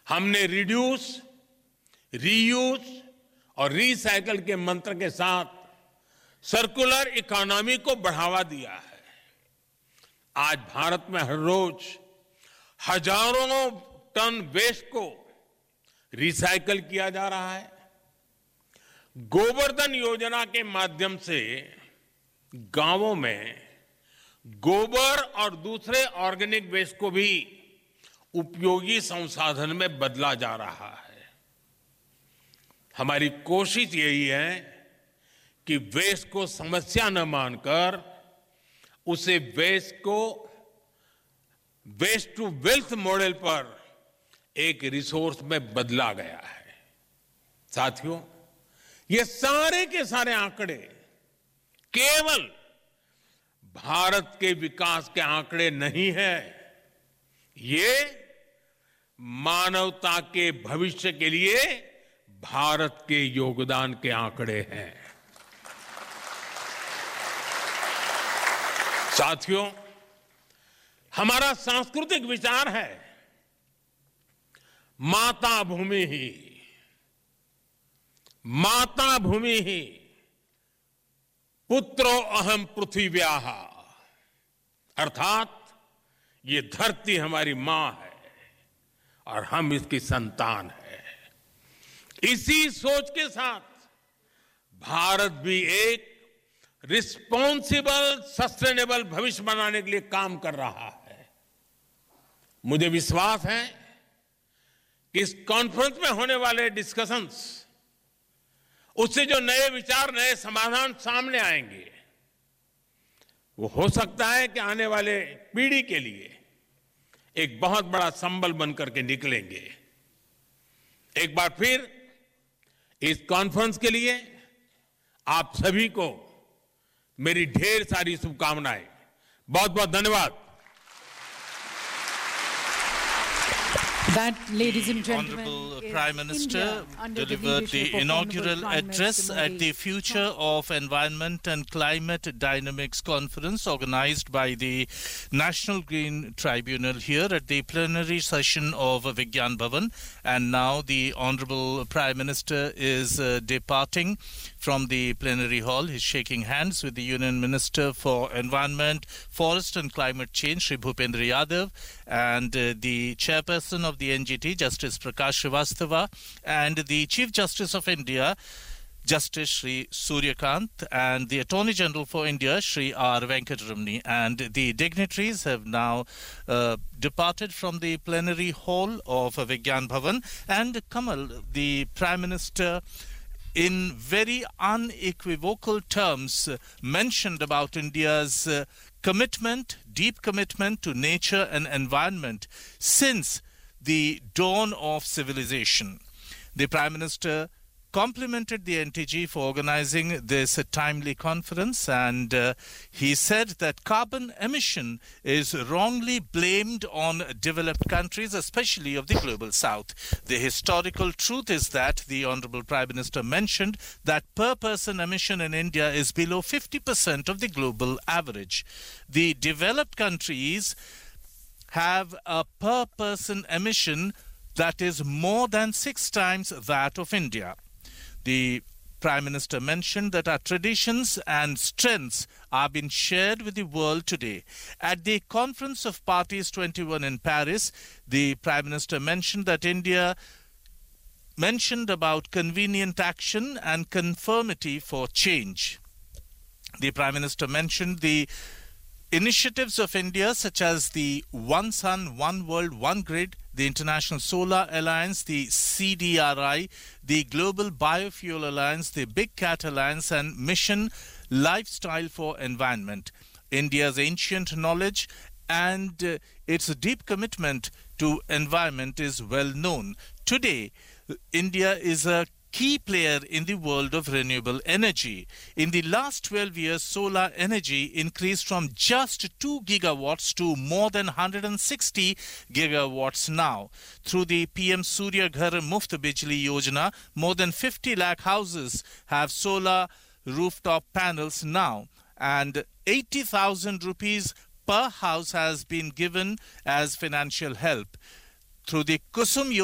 हमने reduce, reuse और recycle के मंत्र के साथ सर्कुलर इकोनॉमी को बढ़ावा दिया है। आज भारत में हर रोज हजारों टन वेस्ट को रिसाइकल किया जा रहा है। गोवर्धन योजना के माध्यम से गांवों में गोबर और दूसरे ऑर्गेनिक वेस्ट को भी उपयोगी संसाधन में बदला जा रहा है। हमारी कोशिश यही है कि वेस्ट को समस्या न मानकर उसे वेस्ट टू वेल्थ मॉडल पर एक रिसोर्स में बदला गया है। साथियों, ये सारे के सारे आंकड़े केवल भारत के विकास के आंकड़े नहीं है, ये मानवता के भविष्य के लिए भारत के योगदान के आंकड़े हैं। साथियों, हमारा सांस्कृतिक विचार है माता भूमि ही पुत्रो अहम पृथिव्याः, अर्थात ये धरती हमारी मां है और हम इसकी संतान है। इसी सोच के साथ भारत भी एक रिस्पॉन्सिबल सस्टेनेबल भविष्य बनाने के लिए काम कर रहा है। मुझे विश्वास है कि इस कॉन्फ्रेंस में होने वाले डिस्कशंस, उससे जो नए विचार, नए समाधान सामने आएंगे, वो हो सकता है कि आने वाले पीढ़ी के लिए एक बहुत बड़ा संबल बनकर के निकलेंगे। एक बार फिर इस कॉन्फ्रेंस के लिए आप सभी को मेरी ढेर सारी शुभकामनाएं। बहुत बहुत धन्यवाद। That, ladies and gentlemen, Honorable Prime Minister delivered the inaugural address at the Future of Environment and Climate Dynamics Conference organized by the National Green Tribunal here at the plenary session of Vigyan Bhavan. And now the Honorable Prime Minister is departing from the plenary hall. He's shaking hands with the Union Minister for Environment, Forest and Climate Change, Shri Bhupendra Yadav, and the Chairperson of the NGT, Justice Prakash Srivastava, and the Chief Justice of India, Justice Shri Suryakant, and the Attorney General for India, Shri R. Venkataramani. And the dignitaries have now departed from the plenary hall of Vigyan Bhavan. And Kamal, the Prime Minister, in very unequivocal terms, mentioned about India's commitment, deep commitment to nature and environment since the dawn of civilization. The Prime Minister complimented the NTG for organizing this timely conference, and he said that carbon emission is wrongly blamed on developed countries, especially of the global south. The historical truth is that the Honorable Prime Minister mentioned that per person emission in India is below 50% of the global average. The developed countries have a per person emission that is more than 6 times that of India. The Prime Minister mentioned that our traditions and strengths are being shared with the world today. At the Conference of Parties 21 in Paris, the Prime Minister mentioned that India mentioned about convenient action and conformity for change. The Prime Minister mentioned the initiatives of India such as the One Sun, One World, One Grid, the International Solar Alliance, the CDRI, the Global Biofuel Alliance, the Big Cat Alliance, and Mission Lifestyle for Environment. India's ancient knowledge and its deep commitment to environment is well known. Today, India is a key player in the world of renewable energy. In the last 12 years, solar energy increased from just 2 gigawatts to more than 160 gigawatts now. Through the PM Surya Ghar Muft Bijli Yojana, more than 50 lakh houses have solar rooftop panels now, and 80,000 rupees per house has been given as financial help. Through the Kusum